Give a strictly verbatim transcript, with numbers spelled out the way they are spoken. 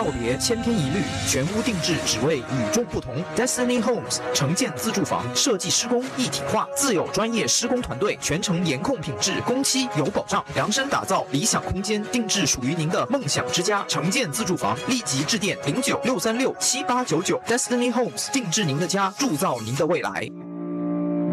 告别千篇一律，全屋定制只为与众不同。Destiny Homes 城建自住房设计施工一体化，自有专业施工团队，全程严控品质，工期有保障，量身打造理想空间，定制属于您的梦想之家。城建自住房，立即致电零九六三六七八九九 Destiny Homes 定制您的家，铸造您的未来。